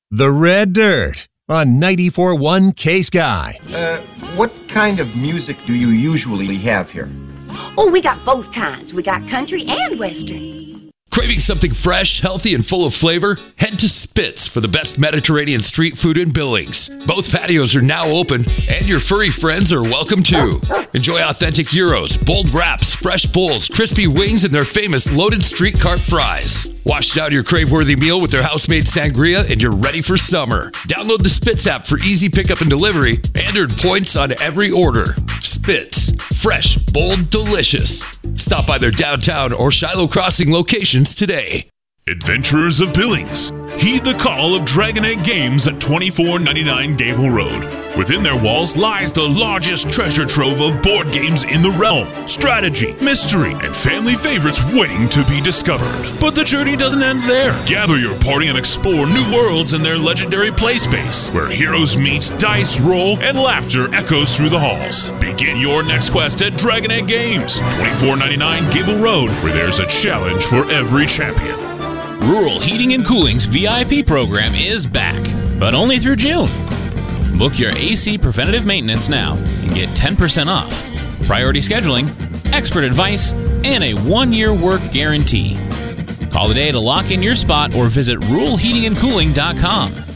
The Red Dirt on 94.1 K-Sky. What kind of music do you usually have here? Oh, we got both kinds. We got country and western. Craving something fresh, healthy, and full of flavor? Head to Spitz for the best Mediterranean street food in Billings. Both patios are now open, and your furry friends are welcome too. Enjoy authentic gyros, bold wraps, fresh bowls, crispy wings, and their famous loaded street cart fries. Wash down your crave-worthy meal with their house-made sangria, and you're ready for summer. Download the Spitz app for easy pickup and delivery, and earn points on every order. Spitz. Fresh, bold, delicious. Stop by their downtown or Shiloh Crossing locations today. Adventurers of Billings, heed the call of Dragon Egg Games at 2499 Gable Road. Within their walls lies the largest treasure trove of board games in the realm. Strategy, mystery, and family favorites waiting to be discovered. But the journey doesn't end there. Gather your party and explore new worlds in their legendary play space, where heroes meet, dice roll, and laughter echoes through the halls. Begin your next quest at Dragon Egg Games, 2499 Gable Road, where there's a challenge for every champion. Rural Heating and Cooling's VIP program is back, but only through June. Book your AC preventative maintenance now and get 10% off, priority scheduling, expert advice, and a 1-year work guarantee. Call today to lock in your spot or visit ruralheatingandcooling.com.